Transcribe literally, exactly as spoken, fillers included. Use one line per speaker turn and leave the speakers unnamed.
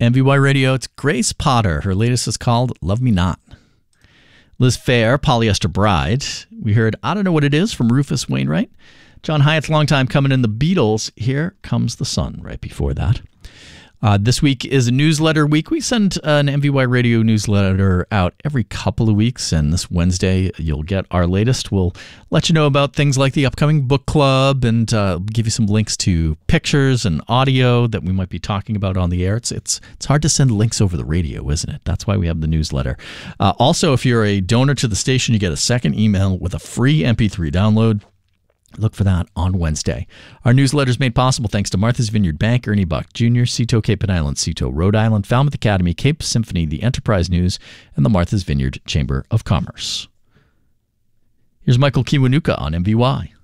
M V Y Radio, it's Grace Potter. Her latest is called Love Me Not. Liz Phair, Polyester Bride. We heard I Don't Know What It Is from Rufus Wainwright. John Hyatt's long time coming in, The Beatles. Here Comes the Sun right before that. Uh, this week is a newsletter week. We send an M V Y Radio newsletter out every couple of weeks, and this Wednesday you'll get our latest. We'll let you know about things like the upcoming book club and uh, give you some links to pictures and audio that we might be talking about on the air. It's it's it's hard to send links over the radio, isn't it? That's why we have the newsletter. Uh, also, if you're a donor to the station, you get a second email with a free M P three download. Look for that on Wednesday. Our newsletter is made possible thanks to Martha's Vineyard Bank, Ernie Buck Junior, Cito Cape and Island, Cito Rhode Island, Falmouth Academy, Cape Symphony, the Enterprise News, and the Martha's Vineyard Chamber of Commerce. Here's Michael Kiwanuka on M V Y.